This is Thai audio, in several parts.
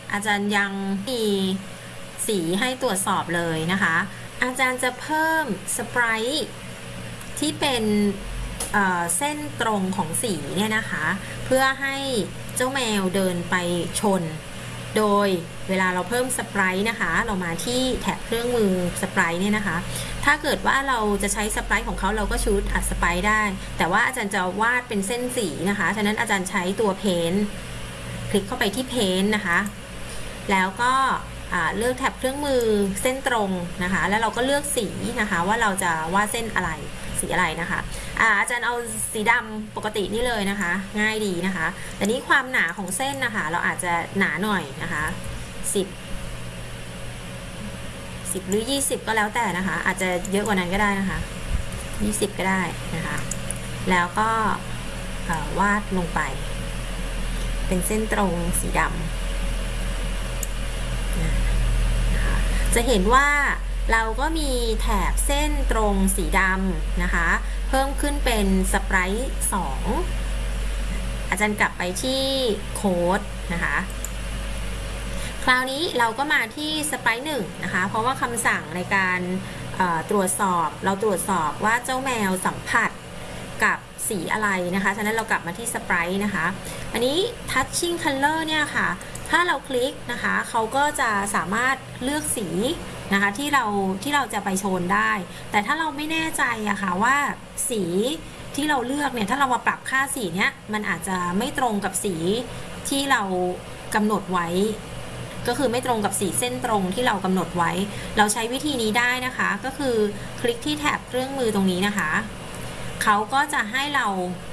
อาจารย์ยังมีสีให้ตรวจสอบเลยนะคะอาจารย์จะเพิ่มสไปรท์ที่เป็นเส้นตรงของสีเนี่ยนะคะเพื่อให้เจ้าแมวเดินไปชนโดยเวลาเราเพิ่มสไปรท์นะคะเรามาที่แท็บเครื่องมือสไปรท์เนี่ยนะคะถ้าเกิดว่าเราจะใช้สไปรท์ของเขาเราก็ชูดอัดสไปรท์ได้แต่ว่าอาจารย์จะวาดเป็นเส้นสีนะคะฉะนั้นอาจารย์ใช้ตัวเพนท์คลิกเข้าไปที่เพนท์นะคะแล้วก็เลือกแท็บเครื่องมือเส้นตรงนะคะแล้วเราก็เลือกสีนะคะว่าเราจะวาดเส้นอะไรสีอะไรนะคะอาจารย์เอาสีดำปกตินี่เลยนะคะง่ายดีนะคะแต่นี้ความหนาของเส้นนะคะเราอาจจะหนาหน่อยนะคะ10หรือ20ก็แล้วแต่นะคะอาจจะเยอะกว่านั้นก็ได้นะคะ20ก็ได้นะคะแล้วก็วาดลงไปเป็นเส้นตรงสีดำนะคะจะเห็นว่าเราก็มีแถบเส้นตรงสีดำนะคะเพิ่มขึ้นเป็นสไปรท์2อาจารย์กลับไปที่โค้ดนะคะคราวนี้เราก็มาที่สไปรท์1นะคะเพราะว่าคำสั่งในการตรวจสอบเราตรวจสอบว่าเจ้าแมวสัมผัสกับสีอะไรนะคะฉะนั้นเรากลับมาที่สไปรท์นะคะอันนี้ touching color เนี่ยค่ะถ้าเราคลิกนะคะเขาก็จะสามารถเลือกสีนะคะที่เราจะไปโชนได้แต่ถ้าเราไม่แน่ใจอะค่ะว่าสีที่เราเลือกเนี่ยถ้าเรามาปรับค่าสีเนี้ยมันอาจจะไม่ตรงกับสีที่เรากำหนดไว้ก็คือไม่ตรงกับสีเส้นตรงที่เรากำหนดไว้เราใช้วิธีนี้ได้นะคะก็คือคลิกที่แท็บเครื่องมือตรงนี้นะคะเขาก็จะให้เรา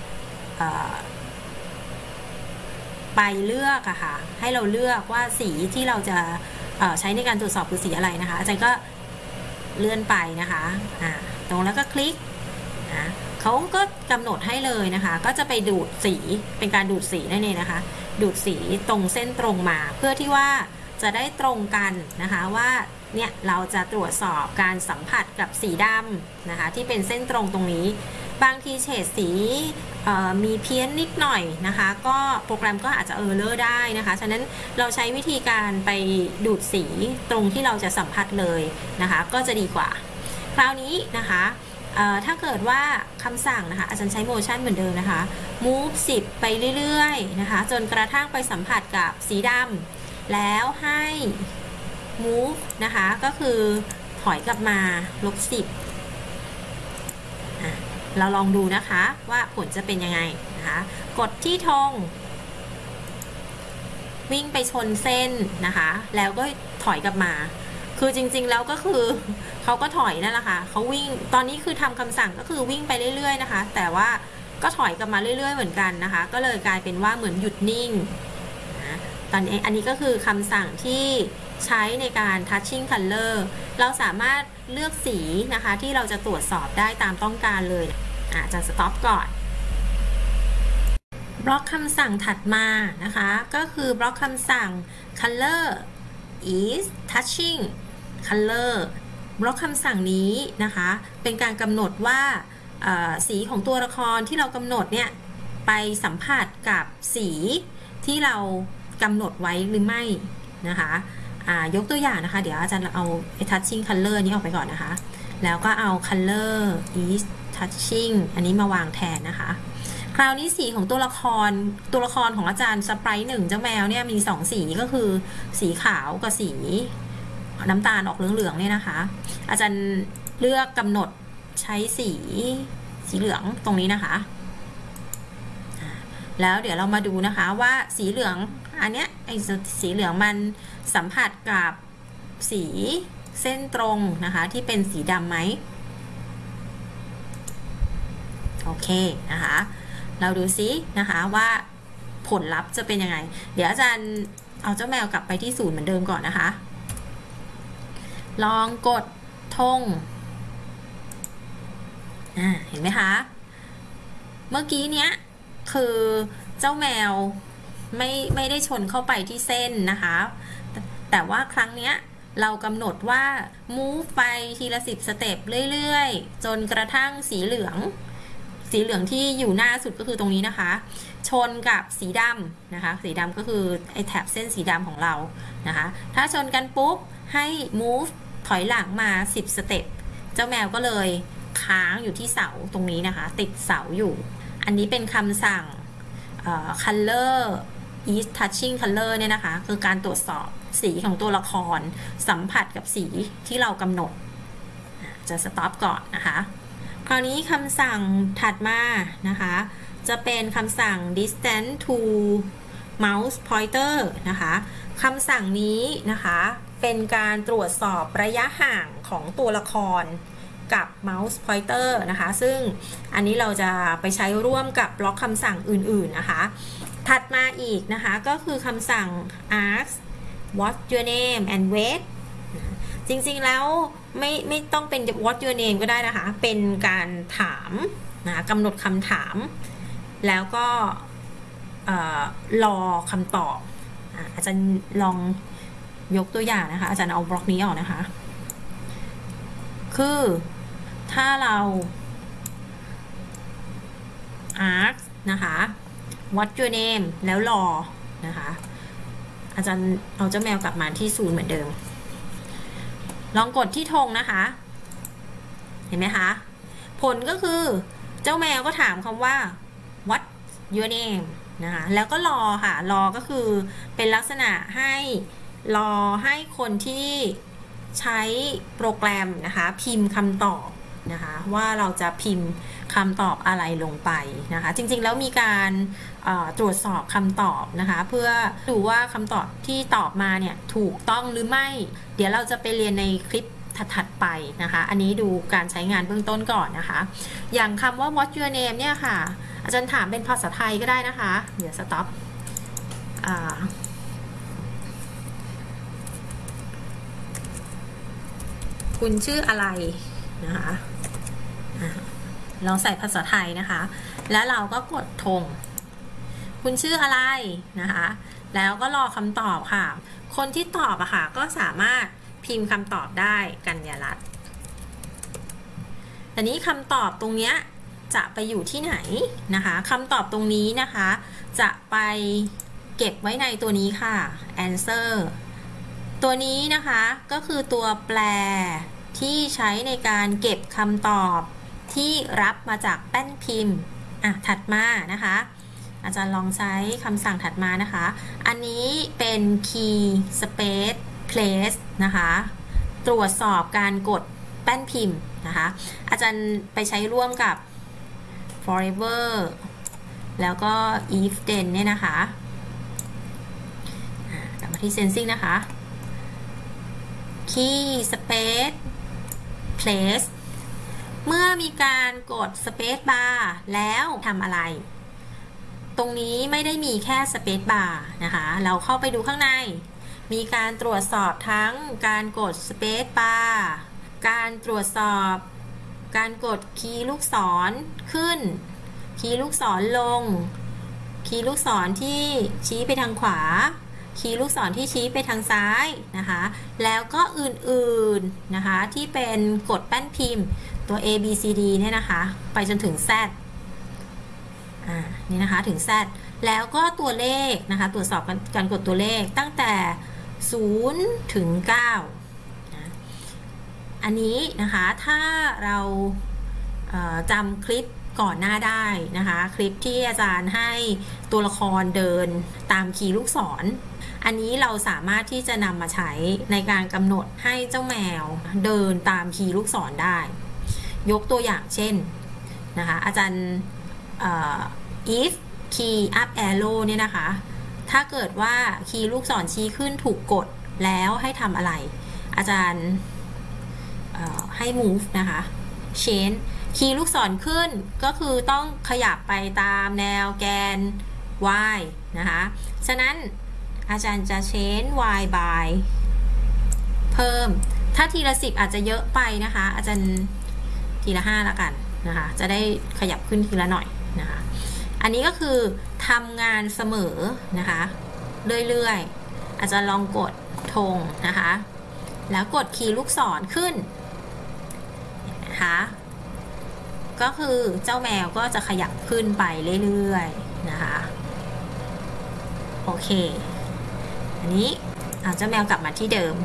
ไปเลือกอะค่ะให้เราเลือกว่าสีที่เราจะใช้ในการตรวจสอบคือสีอะไรนะคะอาจารย์ก็เลื่อนไปนะคะตรงแล้วก็คลิกเขาก็กำหนดให้เลยนะคะก็จะไปดูดสีเป็นการดูดสีนั่นเองนะคะดูดสีตรงเส้นตรงมาเพื่อที่ว่าจะได้ตรงกันนะคะว่าเนี่ยเราจะตรวจสอบการสัมผัสกับสีดำนะคะที่เป็นเส้นตรงตรงนี้บางทีเฉดสีมีเพี้ยนนิดหน่อยนะคะก็โปรแกรมก็อาจจะเออร์เลอร์ได้นะคะฉะนั้นเราใช้วิธีการไปดูดสีตรงที่เราจะสัมผัสเลยนะคะก็จะดีกว่าคราวนี้นะคะถ้าเกิดว่าคำสั่งนะคะอาจารย์ใช้ motion เหมือนเดิมนะคะ move 10ไปเรื่อยๆนะคะจนกระทั่งไปสัมผัสกับสีดำแล้วให้ move นะคะก็คือถอยกลับมา-10เราลองดูนะคะว่าผลจะเป็นยังไงนะคะกดที่ธงวิ่งไปชนเส้นนะคะแล้วก็ถอยกลับมาคือจริงๆแล้วก็คือเขาก็ถอยนั่นแหละค่ะเขาวิ่งตอนนี้คือทำคำสั่งก็คือวิ่งไปเรื่อยๆนะคะแต่ว่าก็ถอยกลับมาเรื่อยๆเหมือนกันนะคะก็เลยกลายเป็นว่าเหมือนหยุดนิ่งนะตอนนี้อันนี้ก็คือคำสั่งที่ใช้ในการ touching color เราสามารถเลือกสีนะคะที่เราจะตรวจสอบได้ตามต้องการเลยจะ stop ก่อนบล็อกคำสั่งถัดมานะคะก็คือบล็อกคำสั่ง color is touching color บล็อกคำสั่งนี้นะคะเป็นการกำหนดว่าสีของตัวละครที่เรากำหนดเนี่ยไปสัมผัสกับสีที่เรากำหนดไว้หรือไม่นะคะยกตัวอย่างนะคะเดี๋ยวอาจารย์เอา touching color นี้ออกไปก่อนนะคะแล้วก็เอา color is touching อันนี้มาวางแทนนะคะคราวนี้สีของตัวละครของอาจารย์สไปรท์1เจ้าแมวเนี่ยมี2สีก็คือสีขาวกับสีน้ำตาลออกเหลืองๆเนี่ยนะคะอาจารย์เลือกกำหนดใช้สีเหลืองตรงนี้นะคะแล้วเดี๋ยวเรามาดูนะคะว่าสีเหลืองอันเนี้ยไอ้สีเหลืองมันสัมผัสกับสีเส้นตรงนะคะที่เป็นสีดำไหมโอเคนะคะเราดูซินะคะว่าผลลัพธ์จะเป็นยังไงเดี๋ยวอาจารย์เอาเจ้าแมวกลับไปที่0เหมือนเดิมก่อนนะคะลองกดธงเห็นไหมคะเมื่อกี้เนี้ยคือเจ้าแมวไม่ได้ชนเข้าไปที่เส้นนะคะแต่ว่าครั้งเนี้ยเรากำหนดว่า move ไปทีละ10 สเต็ปเรื่อยๆจนกระทั่งสีเหลืองสีเหลืองที่อยู่หน้าสุดก็คือตรงนี้นะคะชนกับสีดำนะคะสีดำก็คือไอ้แถบเส้นสีดำของเรานะคะถ้าชนกันปุ๊บให้ move ถอยหลังมา10 สเต็ปเจ้าแมวก็เลยค้างอยู่ที่เสาตรงนี้นะคะติดเสาอยู่อันนี้เป็นคำสั่งcolor is touching color เนี่ยนะคะคือการตรวจสอบสีของตัวละครสัมผัสกับสีที่เรากำหนดจะ stop ก่อนนะคะคราวนี้คำสั่งถัดมานะคะจะเป็นคำสั่ง distance to mouse pointer นะคะคำสั่งนี้นะคะเป็นการตรวจสอบระยะห่างของตัวละครกับ mouse pointer นะคะซึ่งอันนี้เราจะไปใช้ร่วมกับบล็อกคำสั่งอื่นๆนะคะถัดมาอีกนะคะก็คือคำสั่ง ask what's your name and wait จริงๆแล้วไม่ต้องเป็น what's your name ก็ได้นะคะเป็นการถามนะกำหนดคำถามแล้วก็รอคำตอบอาจารย์ลองยกตัวอย่างนะคะอาจารย์เอาบล็อกนี้ออกนะคะคือถ้าเรา ask นะคะ what's your name แล้วรอนะคะอาจารย์เอาเจ้าแมวกลับมาที่0เหมือนเดิมลองกดที่ธงนะคะเห็นไหมคะผลก็คือเจ้าแมวก็ถามคำว่า what your name นะคะแล้วก็รอค่ะรอก็คือเป็นลักษณะให้รอให้คนที่ใช้โปรแกรมนะคะพิมพ์คำตอบนะคะว่าเราจะพิมพ์คำตอบอะไรลงไปนะคะจริงๆแล้วมีการตรวจสอบคำตอบนะคะเพื่อดูว่าคำตอบที่ตอบมาเนี่ยถูกต้องหรือไม่เดี๋ยวเราจะไปเรียนในคลิปถัดไปนะคะอันนี้ดูการใช้งานเบื้องต้นก่อนนะคะอย่างคำว่า what's your name เนี่ยค่ะอาจารย์ถามเป็นภาษาไทยก็ได้นะคะเดี๋ยว stop คุณชื่ออะไรนะคะเราใส่ภาษาไทยนะคะแล้วเราก็กดธงคุณชื่ออะไรนะคะแล้วก็รอคำตอบค่ะคนที่ตอบอะค่ะก็สามารถพิมพ์คำตอบได้กัญญารัตน์แต่นี้คำตอบตรงเนี้ยจะไปอยู่ที่ไหนนะคะคำตอบตรงนี้นะคะจะไปเก็บไว้ในตัวนี้ค่ะ answer ตัวนี้นะคะก็คือตัวแปรที่ใช้ในการเก็บคำตอบที่รับมาจากแป้นพิมพ์ถัดมานะคะอาจารย์ลองใช้คำสั่งถัดมานะคะอันนี้เป็น key space place นะคะตรวจสอบการกดแป้นพิมพ์นะคะอาจารย์ไปใช้ร่วมกับ forever แล้วก็ if then เนี่ยนะคะกลับมาที่ sensing นะคะ key space place เมื่อมีการกด space bar แล้วทำอะไรตรงนี้ไม่ได้มีแค่ space bar นะคะเราเข้าไปดูข้างในมีการตรวจสอบทั้งการกด space bar การตรวจสอบการกดคีย์ลูกศรขึ้นคีย์ลูกศรลงคีย์ลูกศรที่ชี้ไปทางขวาคีย์ลูกศรที่ชี้ไปทางซ้ายนะคะแล้วก็อื่นๆนะคะที่เป็นกดแป้นพิมพ์ตัว A B C D เนี่ยนะคะไปจนถึง Z นี่นะคะถึง Z แล้วก็ตัวเลขนะคะตรวจสอบการกดตัวเลขตั้งแต่0 ถึง 9นะอันนี้นะคะถ้าเราจำคลิปก่อนหน้าได้นะคะคลิปที่อาจารย์ให้ตัวละครเดินตามคีย์ลูกศรอันนี้เราสามารถที่จะนำมาใช้ในการกำหนดให้เจ้าแมวเดินตามคีย์ลูกศรได้ยกตัวอย่างเช่นนะคะอาจารย์if key up arrow เนี่ยนะคะถ้าเกิดว่าคีย์ลูกศรชี้ขึ้นถูกกดแล้วให้ทำอะไรอาจารย์ให้ move นะคะ change คีย์ลูกศรขึ้นก็คือต้องขยับไปตามแนวแกน y นะคะฉะนั้นอาจารย์จะ change y by เพิ่มถ้าทีละ10อาจจะเยอะไปนะคะอาจารย์ทีละ5ละกันนะคะจะได้ขยับขึ้นทีละหน่อยนะคะอันนี้ก็คือทำงานเสมอนะคะเรื่อยๆอาจจะลองกดธงนะคะแล้วกดคีย์ลูกศรขึ้นนะคะก็คือเจ้าแมวก็จะขยับขึ้นไปเรื่อยๆนะคะโอเคอันนี้เจ้าแมวกลับมาที่เดิม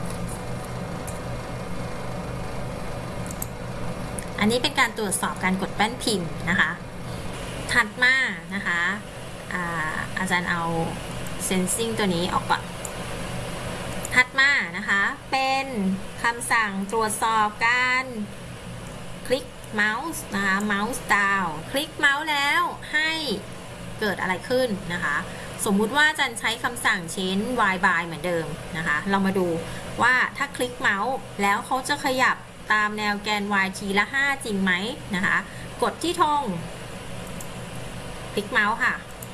อันนี้เป็นการตรวจสอบการกดแป้นพิมพ์นะคะถัดมานะคะอาจารย์เอา sensing ตัวนี้ออกก่อนถัดมานะคะเป็นคำสั่งตรวจสอบการคลิกเมาส์นะคะ mouse down คลิกเมาส์แล้วให้เกิดอะไรขึ้นนะคะสมมุติว่าอาจารย์ใช้คำสั่ง change y by เหมือนเดิมนะคะเรามาดูว่าถ้าคลิกเมาส์แล้วเขาจะขยับตามแนวแกน y ทีละ5จริงไหมนะคะกดที่ธงคลิกเมาส์ค่ะ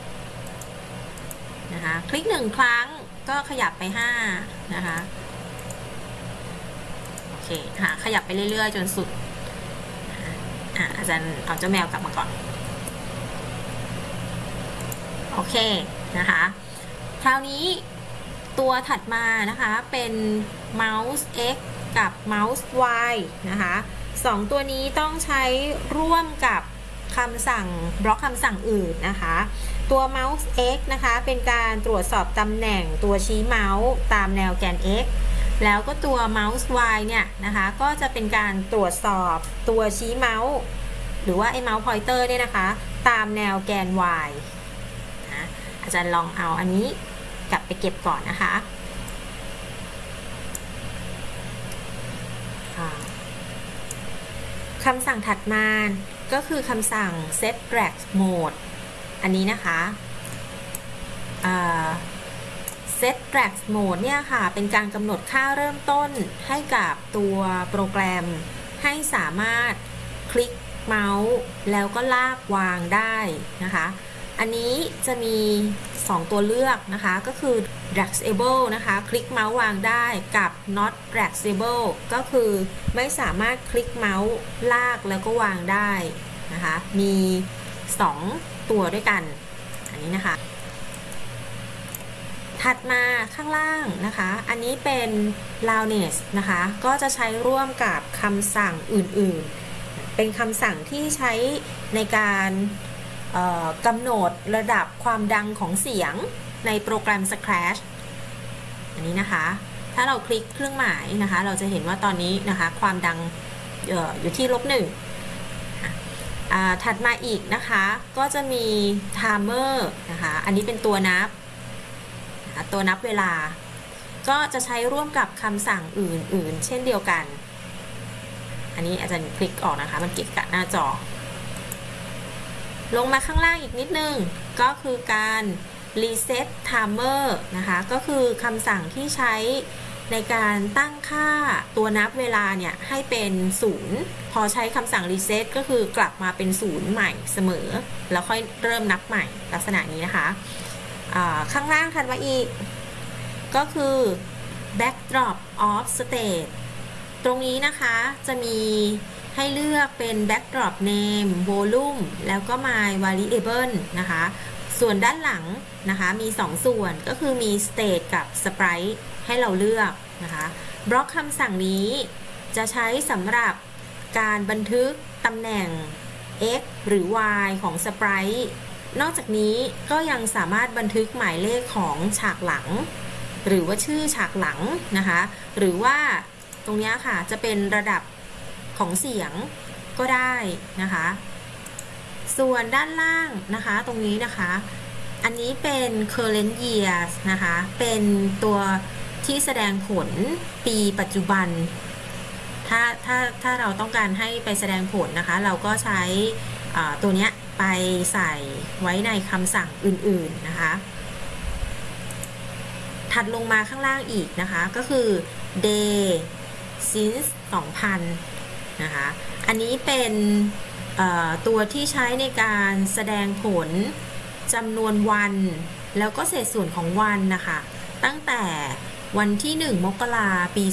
นะคะคลิก1ครั้งก็ขยับไป5นะคะโอเคค่ะขยับไปเรื่อยๆจนสุดอาจารย์เอาเจ้าแมวกลับมาก่อนโอเคนะคะคราวนี้ตัวถัดมานะคะเป็น mouse x กับ mouse y นะคะ2ตัวนี้ต้องใช้ร่วมกับคำสั่งบล็อกคำสั่งอื่นนะคะตัว mouse x นะคะเป็นการตรวจสอบตำแหน่งตัวชี้เมาส์ตามแนวแกน x แล้วก็ตัว mouse y เนี่ยนะคะก็จะเป็นการตรวจสอบตัวชี้เมาส์หรือว่าไอ้ mouse pointer เนี่ยนะคะตามแนวแกน y นะอาจารย์ลองเอาอันนี้กลับไปเก็บก่อนนะคะคำสั่งถัดมาก็คือคำสั่ง set drag mode อันนี้นะคะset drag mode เนี่ยค่ะเป็นการกำหนดค่าเริ่มต้นให้กับตัวโปรแกรมให้สามารถคลิกเมาส์แล้วก็ลากวางได้นะคะอันนี้จะมี2ตัวเลือกนะคะก็คือ draggable นะคะคลิกเมาส์วางได้กับ not draggable ก็คือไม่สามารถคลิกเมาส์ลากแล้วก็วางได้นะคะมี2ตัวด้วยกันอันนี้นะคะถัดมาข้างล่างนะคะอันนี้เป็น loudness นะคะก็จะใช้ร่วมกับคำสั่งอื่นๆเป็นคำสั่งที่ใช้ในการกำหนดระดับความดังของเสียงในโปรแกรม Scratch อันนี้นะคะถ้าเราคลิกเครื่องหมายนะคะเราจะเห็นว่าตอนนี้นะคะความดังอยู่ที่-1ถัดมาอีกนะคะก็จะมี timer นะคะอันนี้เป็นตัวนับเวลาก็จะใช้ร่วมกับคำสั่งอื่นๆเช่นเดียวกันอันนี้อาจารย์คลิกออกนะคะมันเกะกะหน้าจอลงมาข้างล่างอีกนิดนึงก็คือการ reset timer นะคะก็คือคำสั่งที่ใช้ในการตั้งค่าตัวนับเวลาเนี่ยให้เป็น0พอใช้คำสั่ง reset ก็คือกลับมาเป็น0ใหม่เสมอแล้วค่อยเริ่มนับใหม่ลักษณะนี้นะคะข้างล่างถัดมาอีกก็คือ backdrop of state ตรงนี้นะคะจะมีให้เลือกเป็น backdrop name volume แล้วก็ my variable นะคะส่วนด้านหลังนะคะมี2ส่วนก็คือมี state กับ sprite ให้เราเลือกนะคะบล็อกคำสั่งนี้จะใช้สำหรับการบันทึกตำแหน่ง x หรือ y ของ sprite นอกจากนี้ก็ยังสามารถบันทึกหมายเลขของฉากหลังหรือว่าชื่อฉากหลังนะคะหรือว่าตรงนี้ค่ะจะเป็นระดับของเสียงก็ได้นะคะส่วนด้านล่างนะคะตรงนี้นะคะอันนี้เป็น current years นะคะเป็นตัวที่แสดงผลปีปัจจุบันถ้าเราต้องการให้ไปแสดงผลนะคะเราก็ใช้ตัวเนี้ยไปใส่ไว้ในคำสั่งอื่นๆนะคะถัดลงมาข้างล่างอีกนะคะก็คือ day since 2000นะคะอันนี้เป็นตัวที่ใช้ในการแสดงผลจำนวนวันแล้วก็เศษส่วนของวันนะคะตั้งแต่วันที่1 มกราคม ปี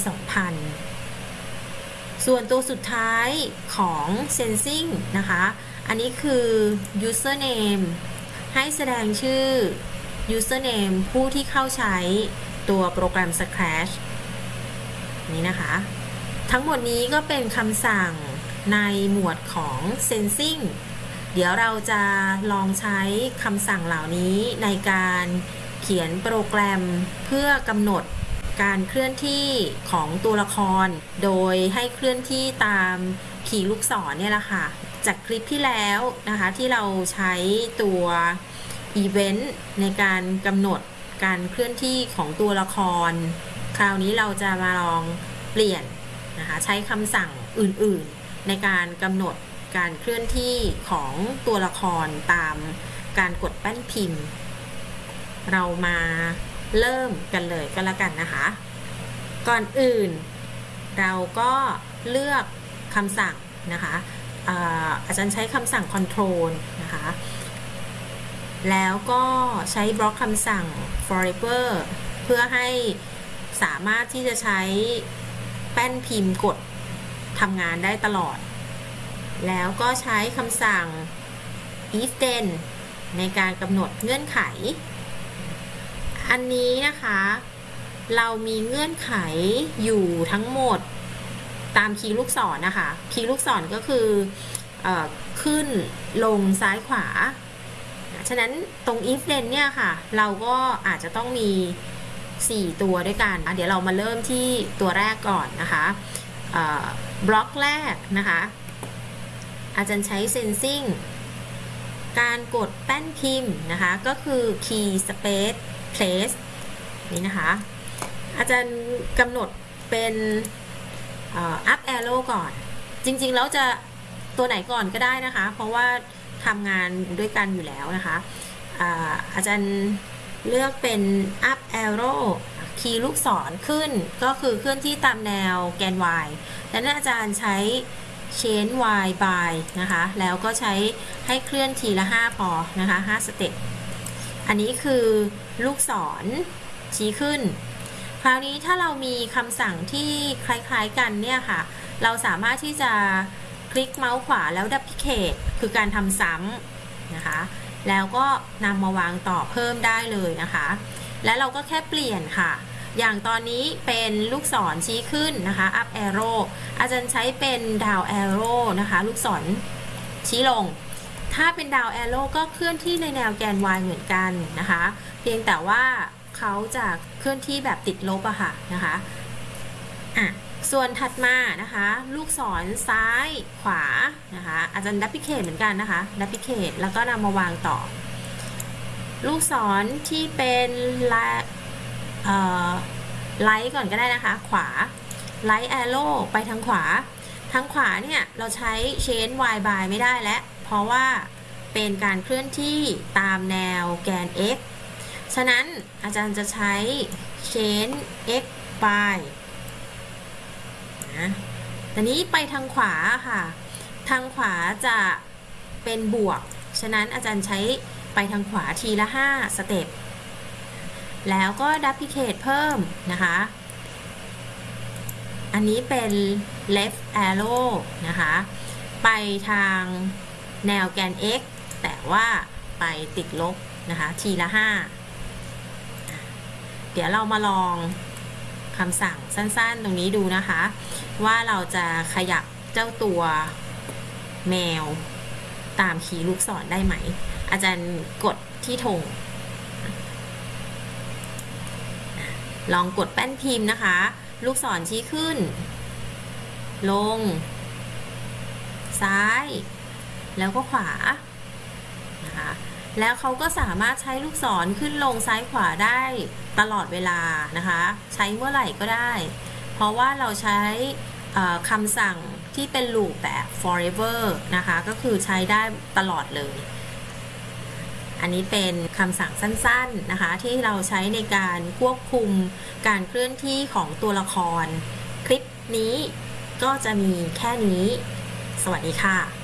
2000ส่วนตัวสุดท้ายของ sensing นะคะอันนี้คือ username ให้แสดงชื่อ username ผู้ที่เข้าใช้ตัวโปรแกรม Scratch นี้นะคะทั้งหมดนี้ก็เป็นคำสั่งในหมวดของ sensing เดี๋ยวเราจะลองใช้คำสั่งเหล่านี้ในการเขียนโปรแกรมเพื่อกำหนดการเคลื่อนที่ของตัวละครโดยให้เคลื่อนที่ตามขีดลูกศรเนี่ยแหละค่ะจากคลิปที่แล้วนะคะที่เราใช้ตัว event ในการกำหนดการเคลื่อนที่ของตัวละครคราวนี้เราจะมาลองเปลี่ยนนะคะใช้คำสั่งอื่นๆในการกำหนดการเคลื่อนที่ของตัวละครตามการกดแป้นพิมพ์เรามาเริ่มกันเลยก็แล้วกันนะคะก่อนอื่นเราก็เลือกคำสั่งนะคะอาจารย์ใช้คำสั่ง control นะคะแล้วก็ใช้บล็อกคำสั่ง forever เพื่อให้สามารถที่จะใช้แป้นพิมพ์กดทำงานได้ตลอดแล้วก็ใช้คำสั่ง if then ในการกำหนดเงื่อนไขอันนี้นะคะเรามีเงื่อนไขอยู่ทั้งหมดตามคีย์ลูกศรนะคะคีย์ลูกศรก็คือขึ้นลงซ้ายขวาฉะนั้นตรง if then เนี่ยค่ะเราก็อาจจะต้องมี4ตัวด้วยกันเดี๋ยวเรามาเริ่มที่ตัวแรกก่อนนะคะบล็อกแรกนะคะอาจารย์ใช้ sensing การกดแป้นพิมพ์นะคะก็คือ key space place นี่นะคะอาจารย์กำหนดเป็นup arrow ก่อนจริงๆแล้วจะตัวไหนก่อนก็ได้นะคะเพราะว่าทำงานด้วยกันอยู่แล้วนะคะอาจารย์เลือกเป็น up arrow คีย์ลูกศรขึ้นก็คือเคลื่อนที่ตามแนวแกน y และนั้นอาจารย์ใช้ change y by นะคะแล้วก็ใช้ให้เคลื่อนทีละ5พอนะคะ5สเต็ปอันนี้คือลูกศรชี้ขึ้นคราวนี้ถ้าเรามีคำสั่งที่คล้ายๆกันเนี่ยค่ะเราสามารถที่จะคลิกเมาส์ขวาแล้ว duplicate คือการทำซ้ำนะคะแล้วก็นำมาวางต่อเพิ่มได้เลยนะคะและเราก็แค่เปลี่ยนค่ะอย่างตอนนี้เป็นลูกศรชี้ขึ้นนะคะ up arrow อาจารย์ใช้เป็น down arrow นะคะลูกศรชี้ลงถ้าเป็น down arrow ก็เคลื่อนที่ในแนวแกน y เหมือนกันนะคะเพียงแต่ว่าเขาจะเคลื่อนที่แบบติดลบอะค่ะนะคะส่วนถัดมานะคะลูกศรซ้ายขวานะคะอาจารย์ดับเบิลเคทเหมือนกันนะคะดับเบิลเคทแล้วก็นำมาวางต่อลูกศรที่เป็นไลท์ก่อนก็ได้นะคะขวาไลท์แอโร่ไปทางขวาเนี่ยเราใช้ change y by ไม่ได้แล้วเพราะว่าเป็นการเคลื่อนที่ตามแนวแกน x ฉะนั้นอาจารย์จะใช้ change x by นะตอนนี้ไปทางขวาค่ะทางขวาจะเป็นบวกฉะนั้นอาจารย์ใช้ไปทางขวาทีละ5สเต็ปแล้วก็ดับเบิลเคทเพิ่มนะคะอันนี้เป็น left arrow นะคะไปทางแนวแกน x แต่ว่าไปติดลบนะคะทีละ5เดี๋ยวเรามาลองคำสั่งสั้นๆตรงนี้ดูนะคะว่าเราจะขยับเจ้าตัวแมวตามคีย์ลูกศรได้ไหมอาจารย์กดที่ธงลองกดแป้นพิมพ์นะคะลูกศรชี้ขึ้นลงซ้ายแล้วก็ขวานะคะแล้วเขาก็สามารถใช้ลูกศรขึ้นลงซ้ายขวาได้ตลอดเวลานะคะใช้เมื่อไหร่ก็ได้เพราะว่าเราใช้คำสั่งที่เป็นลูปแบบ forever นะคะก็คือใช้ได้ตลอดเลยอันนี้เป็นคำสั่งสั้นๆนะคะที่เราใช้ในการควบคุมการเคลื่อนที่ของตัวละครคลิปนี้ก็จะมีแค่นี้สวัสดีค่ะ